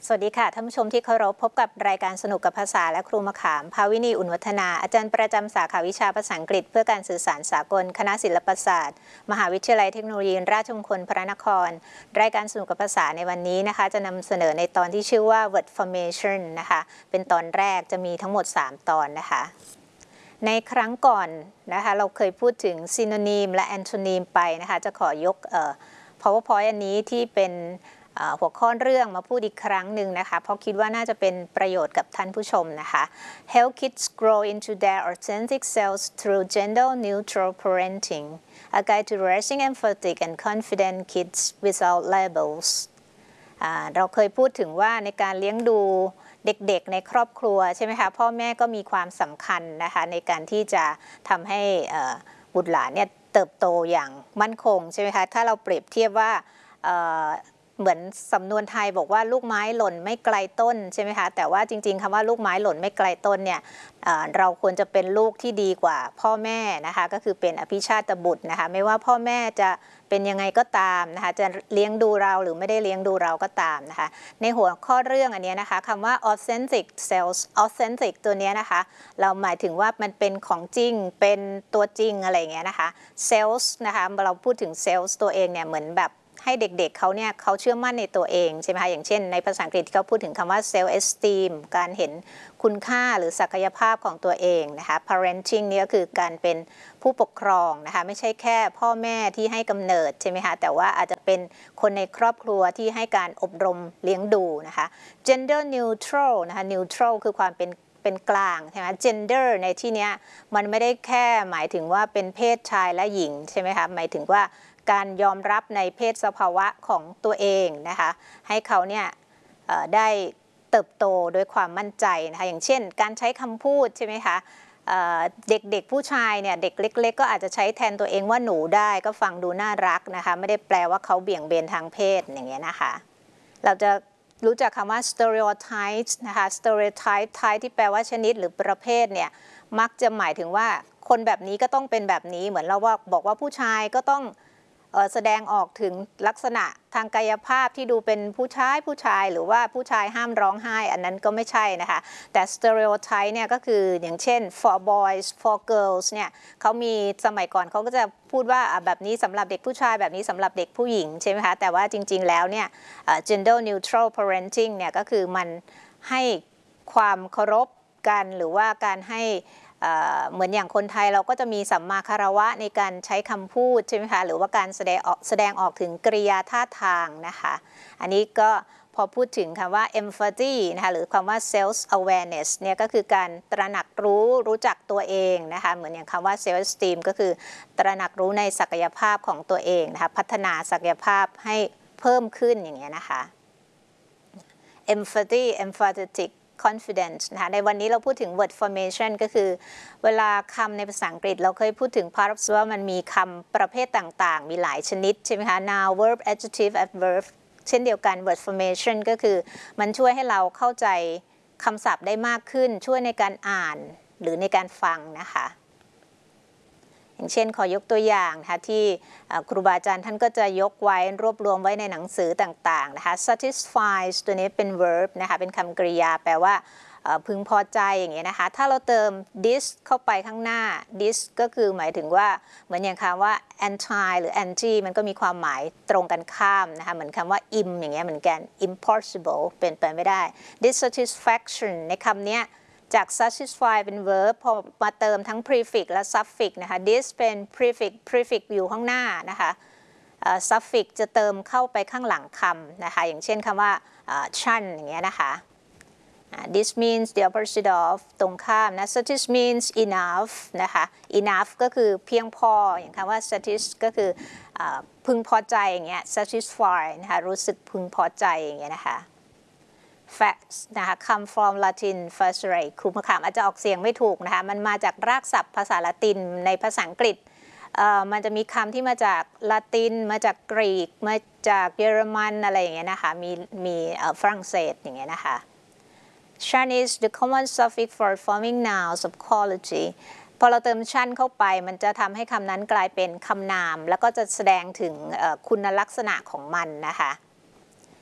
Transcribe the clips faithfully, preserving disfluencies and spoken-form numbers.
สวัสดีค่ะท่านผู้ชมที่เคารพพบกับรายการสนุกกับภาษาและครูมะขามภาวินีอุ่นวัฒนาอาจารย์ประจำสาขาวิชาภาษาอังกฤษเพื่อการสื่อสารสากลคณะศิลปศาสตร์มหาวิทยาลัยเทคโนโลยีราชมงคลพระนครรายการสนุกกับภาษาในวันนี้นะคะจะนำเสนอในตอนที่ชื่อว่า word formation นะคะเป็นตอนแรกจะมีทั้งหมดสามตอนนะคะในครั้งก่อนนะคะเราเคยพูดถึง synonym และ antonym ไปนะคะจะขอยกเอ่อ powerpoint อันนี้ที่เป็นหัวข้อเรื่องมาพูดอีกครั้งหนึ่งนะคะเพราะคิดว่าน่าจะเป็นประโยชน์กับท่านผู้ชมนะคะ Help kids grow into their authentic selves through gender neutral parenting a guide to raising empathic and confident kids without labels เราเคยพูดถึงว่าในการเลี้ยงดูเด็กๆในครอบครัวใช่ไหมคะพ่อแม่ก็มีความสำคัญนะคะในการที่จะทำให้บุตรหลานเนี่ยเติบโตอย่างมั่นคงใช่ไหมคะถ้าเราเปรียบเทียบว่าเหมือนสำนวนไทยบอกว่าลูกไม้หล่นไม่ไกลต้นใช่ไหมคะแต่ว่าจริงๆคำว่าลูกไม้หล่นไม่ไกลต้นเนี่ยเราควรจะเป็นลูกที่ดีกว่าพ่อแม่นะคะก็คือเป็นอภิชาตบุตรนะคะไม่ว่าพ่อแม่จะเป็นยังไงก็ตามนะคะจะเลี้ยงดูเราหรือไม่ได้เลี้ยงดูเราก็ตามนะคะในหัวข้อเรื่องอันนี้นะคะคำว่า authentic self authentic ตัวนี้นะคะเราหมายถึงว่ามันเป็นของจริงเป็นตัวจริงอะไรอย่างเงี้ยนะคะ self นะคะเราพูดถึง self ตัวเองเนี่ยเหมือนแบบให้เด็กๆ เ, เขาเนี่ยเขาเชื่อมั่นในตัวเองใช่ไหมคะอย่างเช่นในภาษาอังกฤษเขาพูดถึงคำว่า self esteem การเห็นคุณค่าหรือศักยภาพของตัวเองนะคะ parenting นี่ก็คือการเป็นผู้ปกครองนะคะไม่ใช่แค่พ่อแม่ที่ให้กำเนิดใช่ไหมคะแต่ว่าอาจจะเป็นคนในครอบครัวที่ให้การอบรมเลี้ยงดูนะคะ gender neutral นะคะ neutral คือความเป็นเป็นกลางใช่ไหม gender ในที่นี้มันไม่ได้แค่หมายถึงว่าเป็นเพศชายและหญิงใช่ไหมคะหมายถึงว่าการยอมรับในเพศสภาวะของตัวเองนะคะให้เขาเนี่ยได้เติบโตโดยความมั่นใจนะคะอย่างเช่นการใช้คำพูดใช่ไหมคะเด็กๆผู้ชายเนี่ยเด็กเล็กๆก็อาจจะใช้แทนตัวเองว่าหนูได้ก็ฟังดูน่ารักนะคะไม่ได้แปลว่าเขาเบี่ยงเบนทางเพศอย่างเงี้ยนะคะเราจะรู้จักคำว่า stereotype นะคะ stereotype type ที่แปลว่าชนิดหรือประเภทเนี่ยมักจะหมายถึงว่าคนแบบนี้ก็ต้องเป็นแบบนี้เหมือนเราว่าบอกว่าผู้ชายก็ต้องแสดงออกถึงลักษณะทางกายภาพที่ดูเป็นผู้ชายผู้ชายหรือว่าผู้ชายห้ามร้องไห้อันนั้นก็ไม่ใช่นะคะแต่ stereotype เนี่ยก็คืออย่างเช่น for boys for girls เนี่ยเขามีสมัยก่อนเขาก็จะพูดว่าแบบนี้สำหรับเด็กผู้ชายแบบนี้สำหรับเด็กผู้หญิงใช่ไหมคะแต่ว่าจริงๆแล้วเนี่ย gender neutral parenting เนี่ยก็คือมันให้ความเคารพกันหรือว่าการให้เหมือนอย่างคนไทยเราก็จะมีสัมมาคารวะในการใช้คำพูดใช่ไหมคะหรือว่าการแสดงออกแสดงออกถึงกริยาท่าทางนะคะอันนี้ก็พอพูดถึงคำว่า empathy นะคะหรือคำว่า self awareness เนี่ยก็คือการตระหนักรู้รู้จักตัวเองนะคะเหมือนอย่างคำว่า self esteem ก็คือตระหนักรู้ในศักยภาพของตัวเองนะคะพัฒนาศักยภาพให้เพิ่มขึ้นอย่างเงี้ยนะคะ empathy empathetic confidence นะคะในวันนี้เราพูดถึง word formation ก็คือเวลาคำในภาษาอังกฤษเราเคยพูดถึง parts ว่ามันมีคำประเภทต่างๆมีหลายชนิดใช่ไหมคะ noun verb adjective adverb เช่นเดียวกัน word formation ก็คือมันช่วยให้เราเข้าใจคำศัพท์ได้มากขึ้นช่วยในการอ่านหรือในการฟังนะคะอย่างเช่นขอยกตัวอย่างนะคะที่ครูบาอาจารย์ท่านก็จะยกไว้รวบรวมไว้ในหนังสือต่างๆนะคะ satisfies ตัวนี้เป็น verb นะคะเป็นคำกริยาแปลว่าพึงพอใจอย่างเงี้ยนะคะถ้าเราเติม this เข้าไปข้างหน้า this ก็คือหมายถึงว่าเหมือนอย่างคำว่า anti หรือ anti มันก็มีความหมายตรงกันข้ามนะคะเหมือนคำว่า im อย่างเงี้ยเหมือนกัน impossible เป็นไปไม่ได้ dissatisfaction ในคำเนี้ยจาก satisfy เป็น verb พอมาเติมทั้ง prefix และ suffix นะคะ this เป็น prefix prefix อยู่ข้างหน้านะคะ uh, suffix จะเติมเข้าไปข้างหลังคำนะคะอย่างเช่นคำว่า uh, ชันอย่างเงี้ยนะคะ uh, this means the opposite of ตรงข้ามนะ satis means enough นะคะ enough ก็คือเพียงพออย่างคำว่า satis ก็คือ uh, พึงพอใจอย่างเงี้ย satisfy นะคะรู้สึกพึงพอใจอย่างเงี้ยนะคะfacts นะคะ come from Latin facere ครูมะขามอาจจะออกเสียงไม่ถูกนะคะมันมาจากรากศัพท์ภาษาละตินในภาษาอังกฤษมันจะมีคำที่มาจากละตินมาจากกรีกมาจากเยอรมันอะไรอย่างเงี้ยนะคะมีมีฝรั่งเศสอย่างเงี้ยนะคะ Chinese the common suffix for forming nouns of quality พอเราเติมชั่นเข้าไปมันจะทำให้คำนั้นกลายเป็นคำนามแล้วก็จะแสดงถึงคุณลักษณะของมันนะคะ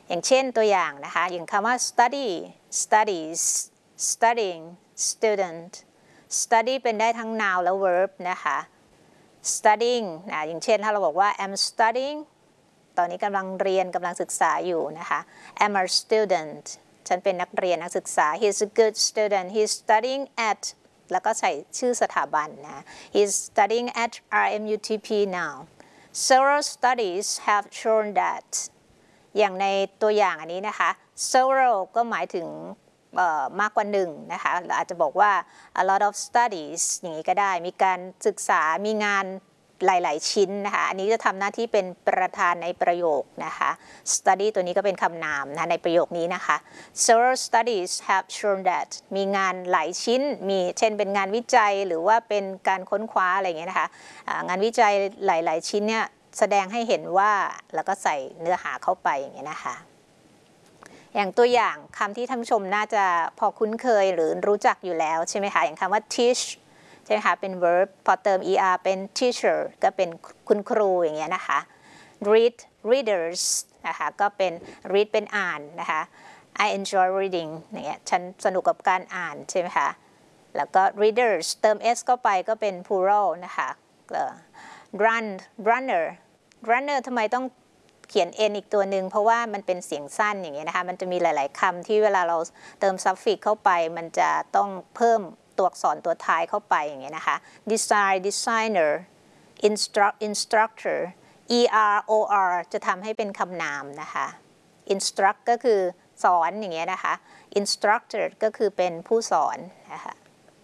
อย่างเช่นตัวอย่างนะคะอย่างคำว่า study studies studying student study เป็นได้ทั้ง noun และ verb นะคะ studying นะอย่างเช่นถ้าเราบอกว่า I'm studying ตอนนี้กำลังเรียนกำลังศึกษาอยู่นะคะ I'm a student ฉันเป็นนักเรียนนักศึกษา He's a good student He's studying at แล้วก็ใส่ชื่อสถาบันนะ He's studying at อาร์ เอ็ม ยู ที พี now Several studies have shown that อย่างในตัวอย่างอันนี้นะคะ several ก็หมายถึงมากกว่าหนึ่งนะคะเราอาจจะบอกว่า a lot of studies อย่างนี้ก็ได้มีการศึกษามีงานหลายๆชิ้นนะคะอันนี้จะทำหน้าที่เป็นประธานในประโยคนะคะ study ตัวนี้ก็เป็นคำนามนะในประโยคนี้นะคะ several studies have shown that มีงานหลายชิ้นมีเช่นเป็นงานวิจัยหรือว่าเป็นการค้นคว้าอะไรอย่างเงี้ยนะคะงานวิจัยหลายๆชิ้นเนี่ยแสดงให้เห็นว่าแล้วก็ใส่เนื้อหาเข้าไปอย่างเงี้ยนะคะอย่างตัวอย่างคำที่ท่านผู้ชมน่าจะพอคุ้นเคยหรือรู้จักอยู่แล้วใช่ไหมคะอย่างคำว่า teach ใช่ไหมคะเป็น verb พอเติม er เป็น teacher ก็เป็นคุณครูอย่างเงี้ยนะคะ read readers นะคะก็เป็น read เป็นอ่านนะคะ I enjoy reading อย่างเงี้ยฉันสนุกกับการอ่านใช่ไหมคะแล้วก็ readers เติม s เข้าไปก็เป็น plural นะคะ run runner runner ทำไมต้องเขียน n อีกตัวหนึ่งเพราะว่ามันเป็นเสียงสั้นอย่างเงี้ยนะคะมันจะมีหลายๆคำที่เวลาเราเติม suffix เข้าไปมันจะต้องเพิ่มตัวอักษรตัวท้ายเข้าไปอย่างเงี้ยนะคะ design designer instruct instructor er or จะทำให้เป็นคำนามนะคะ instruct ก็คือสอนอย่างเงี้ยนะคะ instructor ก็คือเป็นผู้สอนนะคะ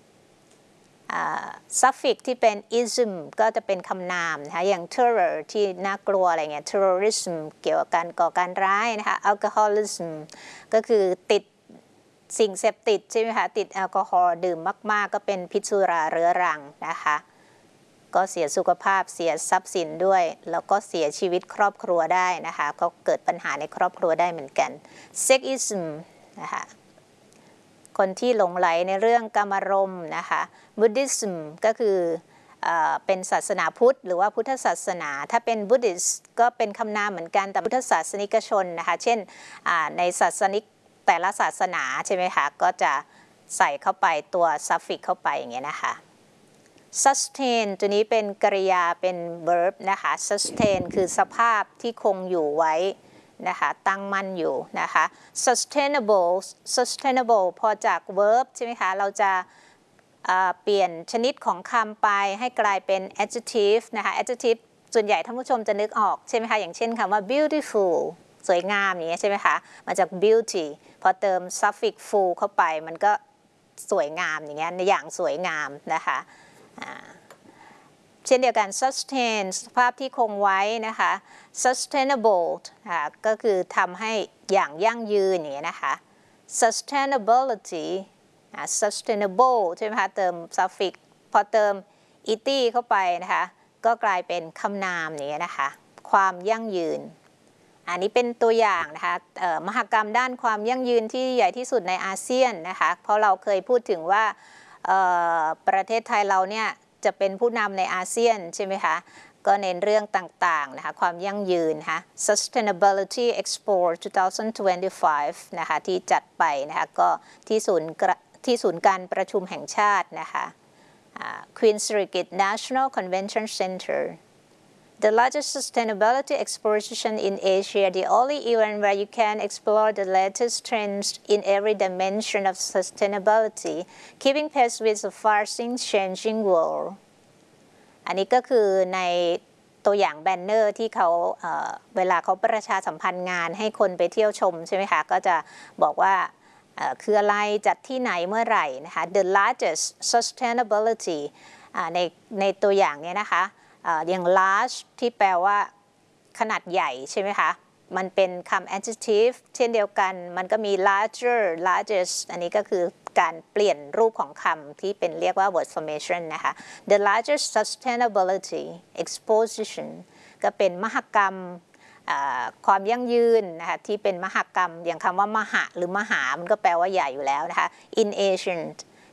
suffix ที่เป็น ism ก็จะเป็นคำนามนะคะอย่าง terror ที่น่ากลัวอะไรเงี้ย terrorism เกี่ยวกับการก่อการร้ายนะคะ alcoholism ก็คือติดสิ่งเสพติดใช่ไหมคะติดแอลกอฮอล์ดื่มมากๆก็เป็นพิษสุราเรื้อรังนะคะก็เสียสุขภาพเสียทรัพย์สินด้วยแล้วก็เสียชีวิตครอบครัวได้นะคะก็เกิดปัญหาในครอบครัวได้เหมือนกัน sexism นะคะคนที่หลงไหลในเรื่องกามารมณ์นะคะ Buddhism ก็คือเป็นศาสนาพุทธหรือว่าพุทธศาสนาถ้าเป็น Buddhist ก็เป็นคำนามเหมือนกันแต่พุทธศาสนิกชนนะคะเช่นในศาสนิกแต่ละศาสนาใช่ไหมคะก็จะใส่เข้าไปตัว suffix เข้าไปอย่างเงี้ยนะคะ sustain ตัวนี้เป็นกริยาเป็น verb นะคะ sustain คือสภาพที่คงอยู่ไว้นะคะตั้งมั่นอยู่นะคะ sustainable sustainable พอจาก verb ใช่ไหมคะเราจะเปลี่ยนชนิดของคำไปให้กลายเป็น adjective นะคะ adjective ส่วนใหญ่ท่านผู้ชมจะนึกออกใช่ไหมคะอย่างเช่นคำว่า beautiful สวยงามอย่างเงี้ยใช่ไหมคะมาจาก beauty พอเติม suffix full เข้าไปมันก็สวยงามอย่างเงี้ยในอย่างสวยงามนะคะเช่นเดียวกัน sustain สภาพที่คงไว้นะคะ sustainable นะคะก็คือทำให้อย่างยั่งยืนอย่างเงี้ยนะคะ sustainability sustainable ใช่ไหมคะเติม suffix พอเติม ity เข้าไปนะคะก็กลายเป็นคำนามอย่างเงี้ยนะคะความยั่งยืนอันนี้เป็นตัวอย่างนะคะมหกรรมด้านความยั่งยืนที่ใหญ่ที่สุดในอาเซียนนะคะเพราะเราเคยพูดถึงว่าประเทศไทยเราเนี่ยจะเป็นผู้นำในอาเซียนใช่ไหมคะก็เน้นเรื่องต่างๆนะคะความยั่งยืนนะคะ Sustainability Expo สองพันยี่สิบห้านะคะที่จัดไปนะคะก็ที่ศูนย์ที่ศูนย์การประชุมแห่งชาตินะคะ Queen Sirikit National Convention Center The largest sustainability exposition in Asia, the only event where you can explore the latest trends in every dimension of sustainability, keeping pace with the fast-changing world. อันนี้ก็คือในตัวอย่างแบนเนอร์ที่เขา เ, เวลาเขาประชาสัมพันธ์งานให้คนไปเที่ยวชมใช่ไหมคะก็จะบอกว่าคืออะไรจัดที่ไหนเมื่อไหร่นะคะ The largest sustainability ในในตัวอย่างนี้นะคะอย่าง large ที่แปลว่าขนาดใหญ่ใช่ไหมคะมันเป็นคำ adjective เช่นเดียวกันมันก็มี larger largest อันนี้ก็คือการเปลี่ยนรูปของคำที่เป็นเรียกว่า word formation นะคะ the largest sustainability exposition ก็เป็นมหกรรมความยั่งยืนนะคะที่เป็นมหกรรมอย่างคำว่ามหะหรือมหามันก็แปลว่าใหญ่อยู่แล้วนะคะ in Asia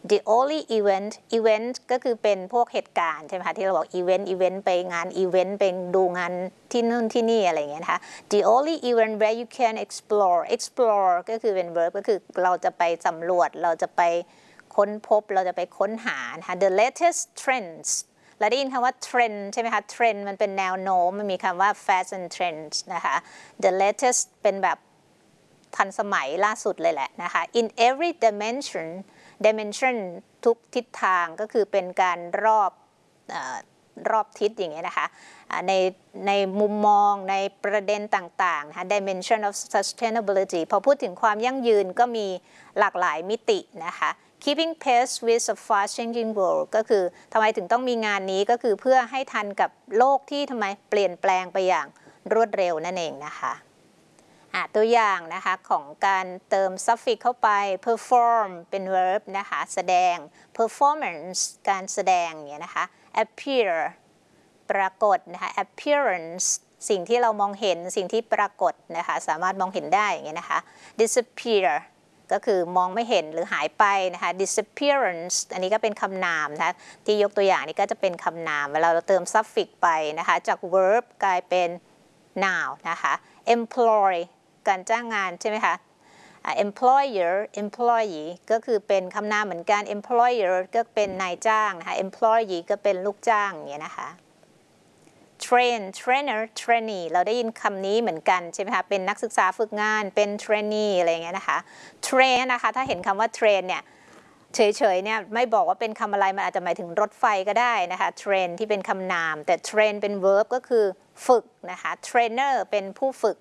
the only event event ก็คือเป็นพวกเหตุการณ์ใช่ไหมคะที่เราบอก event event ไปงาน event ไปดูงานที่นู่นที่นี่อะไรอย่างเงี้ยนะคะ the only event where you can explore explore ก็คือเป็น verb ก็คือเราจะไปสำรวจเราจะไปค้นพบเราจะไปค้นหานะคะ the latest trends เราได้ยินคำว่า trend ใช่ไหมคะ trend มันเป็นแนวโน้มมันมีคำว่า fashion trends นะคะ the latest เป็นแบบทันสมัยล่าสุดเลยแหละนะคะ in every dimension dimension ทุกทิศทางก็คือเป็นการรอบเอ่อรอบทิศอย่างเงี้ยนะคะในในมุมมองในประเด็นต่างๆนะคะ dimension of sustainability พอพูดถึงความยั่งยืนก็มีหลากหลายมิตินะคะ keeping pace with a fast changing world ก็คือทำไมถึงต้องมีงานนี้ก็คือเพื่อให้ทันกับโลกที่ทำไมเปลี่ยนแปลงไปอย่างรวดเร็วนั่นเองนะคะตัวอย่างนะคะของการเติม suffix เข้าไป perform เป็น verb นะคะแสดง performance การแสดงอย่างเงี้ยนะคะ appear ปรากฏนะคะ appearance สิ่งที่เรามองเห็นสิ่งที่ปรากฏนะคะสามารถมองเห็นได้อย่างเงี้ยนะคะ disappear ก็คือมองไม่เห็นหรือหายไปนะคะ disappearance อันนี้ก็เป็นคำนามนะคะที่ยกตัวอย่างนี้ก็จะเป็นคำนามเวลาเราเติม suffix ไปนะคะจาก verb กลายเป็น noun นะคะ employการจ้างงานใช่ไหมคะ employer employee ก็คือเป็นคำนามเหมือนกัน employer ก็เป็นนายจ้างนะคะ employee ก็เป็นลูกจ้างอย่างเงี้ยนะคะ train trainer trainee เราได้ยินคำนี้เหมือนกันใช่ไหมคะเป็นนักศึกษาฝึกงานเป็น trainee อะไรอย่างเงี้ยนะคะ train นะคะถ้าเห็นคำว่า train เนี่ยเฉยๆเนี่ยไม่บอกว่าเป็นคำอะไรมันอาจจะหมายถึงรถไฟก็ได้นะคะ train ที่เป็นคำนามแต่ train เป็น verb ก็คือฝึกนะคะ trainer เป็นผู้ฝึก